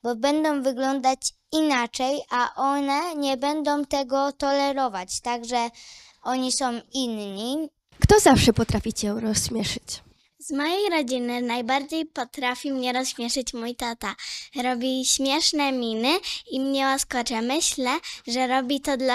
bo będą wyglądać inaczej, a one nie będą tego tolerować, także oni są inni. Kto zawsze potrafi cię rozśmieszyć? Z mojej rodziny najbardziej potrafi mnie rozśmieszyć mój tata. Robi śmieszne miny i mnie łaskocze. Myślę, że robi to